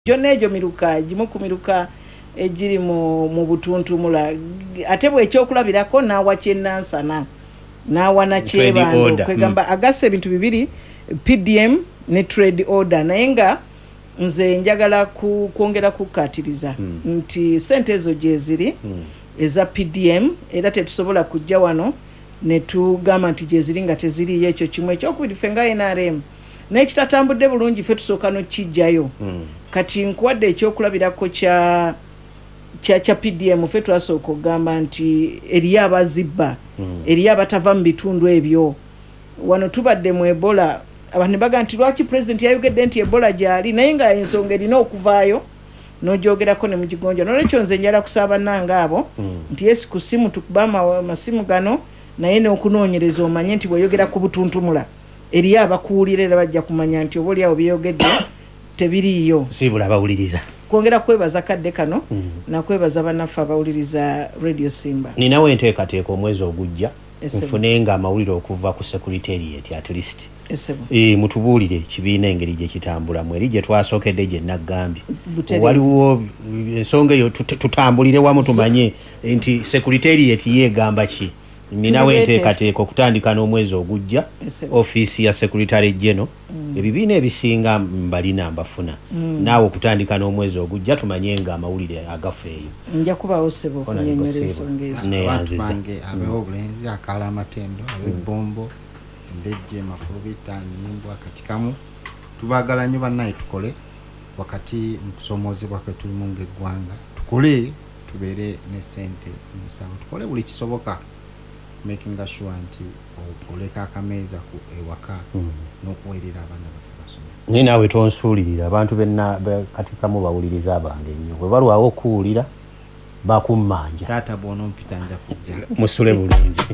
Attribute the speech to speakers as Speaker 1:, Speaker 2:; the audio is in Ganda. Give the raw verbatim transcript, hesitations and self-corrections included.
Speaker 1: Jonna ejo miruka jimu ku miruka ejiri mu mu butuntumula ate bwe ekyokulabirako nawa kyennansana nawa na kyebando kwegamba mm. agasse ebintu bibiri P D M ne trade order naye nga nze njagala ku kwongera kukatiriza mm. nti sente ezo gye ziri mm. eza P D M era tetusobola kujja wano ne tugamba nti gye ziri nga teziriyo ekyo kimwe ekyokubiri ffe nga N R M n'ekitatambudde bulungi ffe tusooka n'okijjayo mm. kati nkuwadde ekyokulabirako kya kya kya P D M ffe twasooka okugamba nti eriyo abazibba mm. eriyo abatava mu bitundu ebyo wano tubadde mu Ebola abantu baga nti lwaki president yayogedde nti Ebola gyali naye nga ensonga erina okuvaayo n'ogyogerako ne mugigonja n'olwekyo nze njala kusaba nanga abo mm. nti yesi ku simu tukuba amasimu gano naye n'okunoonyereza omanye nti bweyogera ku butuntumula eriyo abakuwulira era bajja kumanya nti oba oliawo byeyogedde tebiriiyo
Speaker 2: sibula abawuliriza
Speaker 1: kwongera kwebaza kadde kano mm. nakwebaza bannaffe abawuliriza Radio Simba.
Speaker 2: Ninawe enteekateeka omwezi ogujja nfunenga amawulire okuva ku secretariat at least e, mutubuulire kibiina engeri gye kitambulamu eri gye twasookedde gye naggambye waliwo ensonga eyo tutambulire wamu tumanye nti secretariat yeegamba ki. Ninawe enteekateeka okutandika n'omwezi ogujja ofiisi ya secretary general mm. ebibiina ebisinga mbalina mbafuna mm. naawe okutandika n'omwezi ogujja tumanye nga amawulire agafeeyo
Speaker 1: nja kubaawo ssebo okunyonyola ensonga ezo
Speaker 3: neyanziza abeho obulenzi akaala amatendo ab'ebbombo endejje makulubita nyimbwa kati kamu tubaagala nnyo bannaye tukole wakati mu kusomoozebwa kwe tulimu ng'eggwanga tukole tubeere ne ssente musawo tukole buli kisoboka making sure nti oleka akameeza ku ewaka mm. n'okuweerera abaana baffe basome.
Speaker 2: Naye naawe tonsuulirira abantu benna kati kamu bawuliriza abange nnyo bwe balwawo okuwulira bakummanja
Speaker 3: taata bw'onompita nja kujja
Speaker 2: musule bulungi.